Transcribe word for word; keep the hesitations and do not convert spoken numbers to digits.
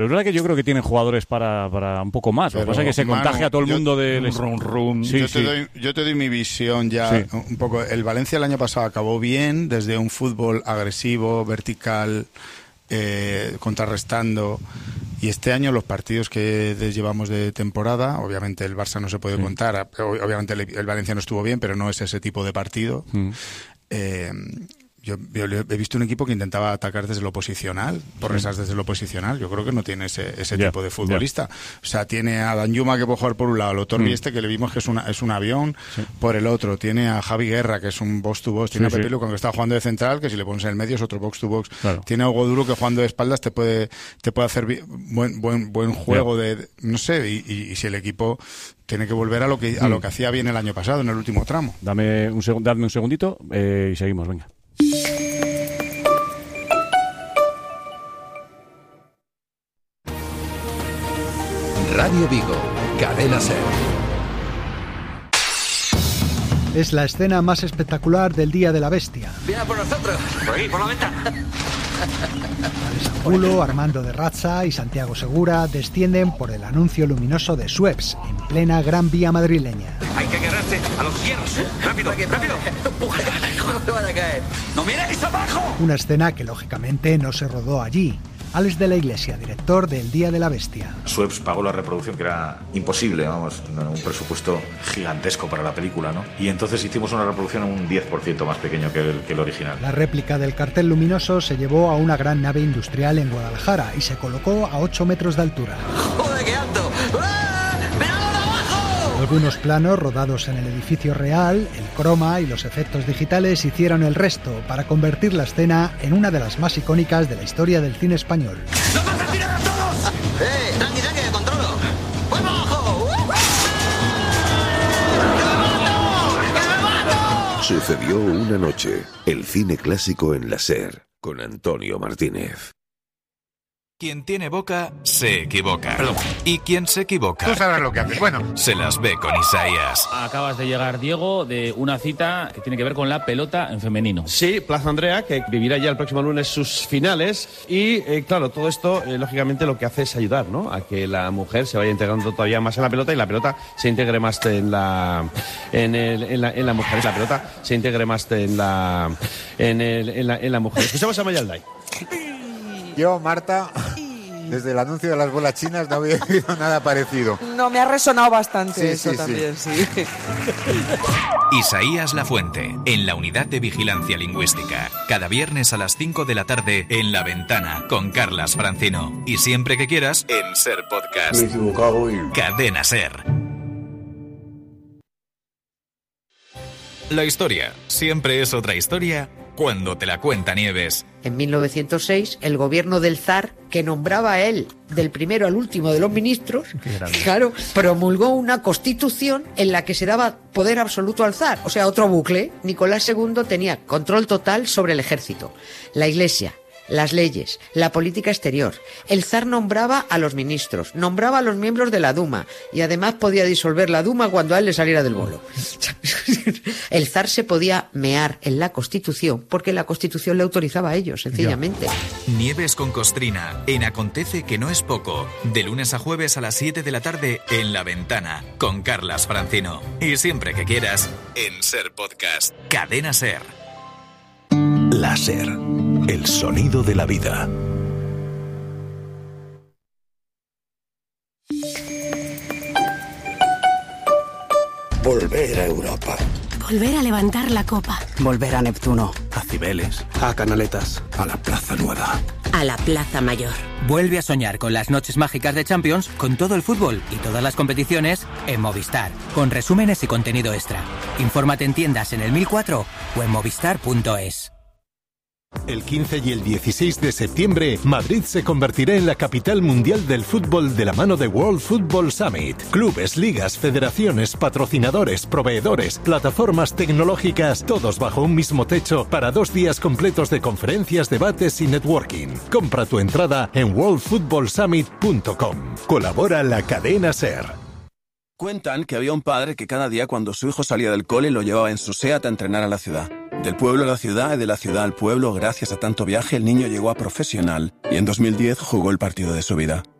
Pero es verdad que yo creo que tienen jugadores para, para un poco más. Pero, lo que pasa es que se Manu, contagia a todo el yo, mundo del un rum rum. Sí, yo, sí. te doy, yo te doy mi visión ya sí. un poco. El Valencia el año pasado acabó bien, desde un fútbol agresivo, vertical, eh, contrarrestando. Y este año los partidos que llevamos de temporada, obviamente el Barça no se puede sí. contar, obviamente el, el Valencia no estuvo bien, pero no es ese tipo de partido. Mm. Eh, Yo, yo he visto un equipo que intentaba atacar desde lo posicional, Torresas desde lo posicional. Yo creo que no tiene ese, ese yeah, tipo de futbolista. Yeah. O sea, tiene a Danjuma que puede jugar por un lado, lo Torbi mm. este que le vimos que es, una, es un avión, sí. por el otro. Tiene a Javi Guerra que es un box to box. Tiene sí, a Pepe sí. Luco que está jugando de central, que si le pones en el medio es otro box to box. Claro. Tiene a Hugo Duro que jugando de espaldas te puede te puede hacer buen buen buen juego yeah. de no sé y, y, y si el equipo tiene que volver a lo que a lo que hacía bien el año pasado en el último tramo. Dame un seg- dame un segundito eh, y seguimos, venga. Radio Vigo, Cadena SER. Es la escena más espectacular del Día de la Bestia. ¡Viene por nosotros! ¡Por ahí, por la ventana! Angulo, Armando de Razza y Santiago Segura descienden por el anuncio luminoso de Sueps, en plena Gran Vía madrileña. Hay que agarrarse a los hierros. ¡Rápido, rápido! ¡No te van a caer! ¡No miréis abajo! Una escena que lógicamente no se rodó allí. Alex de la Iglesia, director del Día de la Bestia. Sueps pagó la reproducción, que era imposible, vamos, un presupuesto gigantesco para la película, ¿no? Y entonces hicimos una reproducción un diez por ciento más pequeño que el, que el original. La réplica del cartel luminoso se llevó a una gran nave industrial en Guadalajara y se colocó a ocho metros de altura. ¡Joder, qué alto! Algunos planos rodados en el edificio real, el croma y los efectos digitales hicieron el resto para convertir la escena en una de las más icónicas de la historia del cine español. ¡Nos vas a tirar a todos! ¡Eh! ¡Tranqui, tranqui, que controlo! ¡Voy para abajo! ¡Que me mato! ¡Que me mato! Sucedió una noche, el cine clásico en la SER, con Antonio Martínez. Quien tiene boca, se equivoca. Perdón. Y quien se equivoca... Tú sabrás lo que haces. Bueno. Se las ve con Isaías. Acabas de llegar, Diego, de una cita que tiene que ver con la pelota en femenino. Sí, Plaza Andrea, que vivirá ya el próximo lunes sus finales. Y, eh, claro, todo esto, eh, lógicamente, lo que hace es ayudar, ¿no?, a que la mujer se vaya integrando todavía más en la pelota y la pelota se integre más en la... En, el, en, la, en la mujer. La pelota se integre más en la... En, el, en, la, en la mujer. Escuchamos a Mayalday. Yo, Marta, desde el anuncio de las bolas chinas no había oído nada parecido. No, me ha resonado bastante sí, eso sí, también, sí. sí. Isaías Lafuente, en la Unidad de Vigilancia Lingüística. Cada viernes a las cinco de la tarde en La Ventana, con Carlas Francino. Y siempre que quieras, en SER Podcast. Me he equivocado y... Cadena SER. La historia siempre es otra historia cuando te la cuenta Nieves. En mil novecientos seis, el gobierno del zar, que nombraba a él del primero al último de los ministros, claro, promulgó una constitución en la que se daba poder absoluto al zar. O sea, otro bucle. Nicolás segundo tenía control total sobre el ejército, la iglesia, las leyes, la política exterior. El zar nombraba a los ministros, nombraba a los miembros de la Duma y además podía disolver la Duma cuando a él le saliera del bolo. El zar se podía mear en la Constitución porque la Constitución le autorizaba a ello, sencillamente. Nieves con Costrina, en Acontece que no es poco, de lunes a jueves a las siete de la tarde en La Ventana, con Carlas Francino. Y siempre que quieras, en SER Podcast. Cadena SER. La SER, el sonido de la vida. Volver a Europa. Volver a levantar la copa. Volver a Neptuno. A Cibeles. A Canaletas. A la Plaza Nueva. A la Plaza Mayor. Vuelve a soñar con las noches mágicas de Champions, con todo el fútbol y todas las competiciones en Movistar, con resúmenes y contenido extra. Infórmate en tiendas en el mil cuatro o en movistar punto es. El quince y el dieciséis de septiembre, Madrid se convertirá en la capital mundial del fútbol de la mano de World Football Summit. Clubes, ligas, federaciones, patrocinadores, proveedores, plataformas tecnológicas, todos bajo un mismo techo para dos días completos de conferencias, debates y networking. Compra tu entrada en world football summit punto com. Colabora la cadena SER. Cuentan que había un padre que cada día cuando su hijo salía del cole lo llevaba en su SEAT a entrenar a la ciudad. Del pueblo a la ciudad y de la ciudad al pueblo, gracias a tanto viaje, el niño llegó a profesional y en dos mil diez jugó el partido de su vida.